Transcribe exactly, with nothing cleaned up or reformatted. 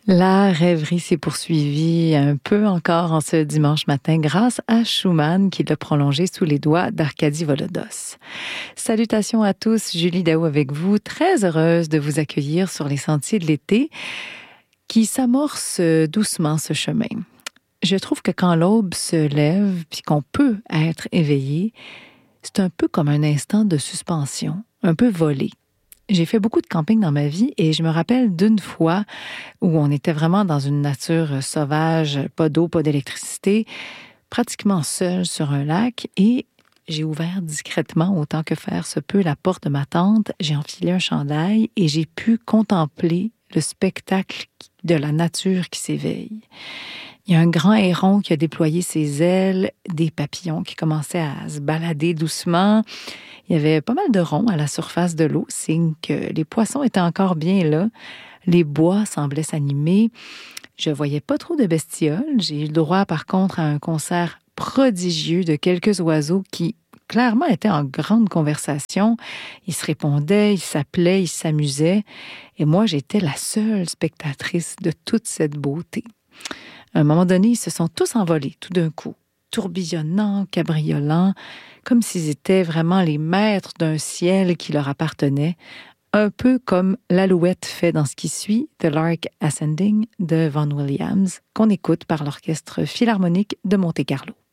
La rêverie s'est poursuivie un peu encore en ce dimanche matin grâce à Schumann qui l'a prolongé sous les doigts d'Arkady Volodos. Salutations à tous, Julie Daou avec vous, très heureuse de vous accueillir sur les sentiers de l'été qui s'amorce doucement ce chemin. Je trouve que quand l'aube se lève puis qu'on peut être éveillé, c'est un peu comme un instant de suspension, un peu volé. J'ai fait beaucoup de camping dans ma vie et je me rappelle d'une fois où on était vraiment dans une nature sauvage, pas d'eau, pas d'électricité, pratiquement seul sur un lac et j'ai ouvert discrètement, autant que faire se peut, la porte de ma tente, j'ai enfilé un chandail et j'ai pu contempler le spectacle de la nature qui s'éveille. Il y a un grand héron qui a déployé ses ailes, des papillons qui commençaient à se balader doucement. Il y avait pas mal de ronds à la surface de l'eau, signe que les poissons étaient encore bien là. Les bois semblaient s'animer. Je voyais pas trop de bestioles. J'ai eu le droit, par contre, à un concert prodigieux de quelques oiseaux qui, clairement, étaient en grande conversation. Ils se répondaient, ils s'appelaient, ils s'amusaient. Et moi, j'étais la seule spectatrice de toute cette beauté. À un moment donné, ils se sont tous envolés, tout d'un coup, tourbillonnants, cabriolants, comme s'ils étaient vraiment les maîtres d'un ciel qui leur appartenait, un peu comme l'alouette fait dans ce qui suit, The Lark Ascending de Vaughan Williams, qu'on écoute par l'Orchestre Philharmonique de Monte-Carlo.